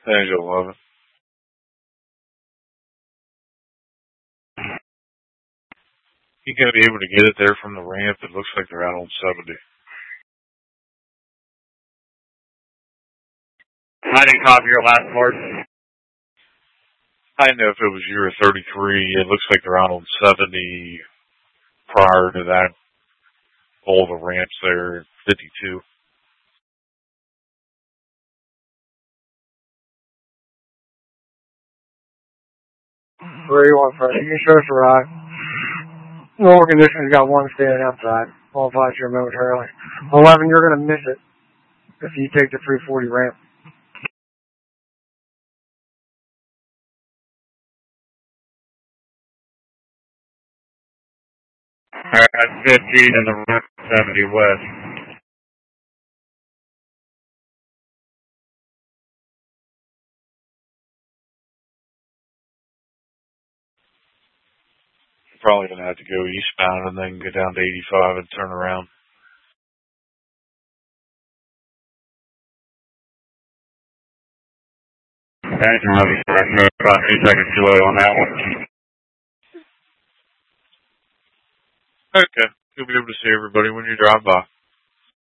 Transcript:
Angel 11. You gonna be able to get it there from the ramp? It looks like they're out on 70. I didn't copy your last part. I didn't know if it was you or 33. It looks like they're out on 70 prior to that. All the ramps there, 52. Where you want first? You can show us the ride. No air conditioner's got one standing outside. I'll apply to you momentarily. 11, you're going to miss it if you take the 340 ramp. Alright, 15 in the ramp, 70 west. You're probably gonna have to go eastbound and then go down to 85 and turn around. Engine level, about 2 seconds too low on that one. Okay. You'll be able to see everybody when you drive by.